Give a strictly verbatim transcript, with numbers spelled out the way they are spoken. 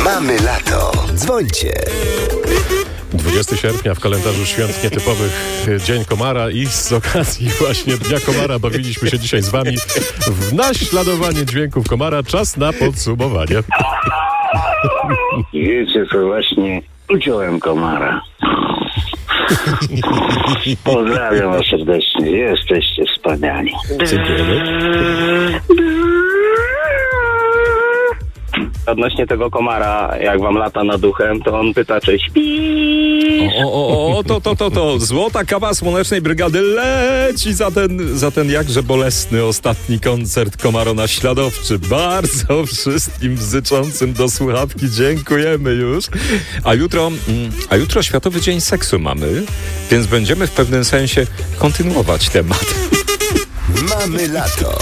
Mamy lato. Dzwońcie. dwudziestego sierpnia w kalendarzu świąt nietypowych Dzień Komara i z okazji właśnie Dnia Komara bawiliśmy się dzisiaj z wami w naśladowanie dźwięków komara. Czas na podsumowanie. Wiecie co, właśnie uciąłem komara. Pozdrawiam was serdecznie. Jesteście wspaniali. Dziękujemy. Odnośnie tego komara, jak wam lata nad duchem, to on pyta, czy śpi. O, o, o, to, to, to, to. Złota kawa Słonecznej Brygady leci za ten, za ten jakże bolesny ostatni koncert komaro-naśladowczy. Bardzo wszystkim życzącym do słuchawki dziękujemy już. A jutro, a jutro Światowy Dzień Seksu mamy, więc będziemy w pewnym sensie kontynuować temat. Mamy lato.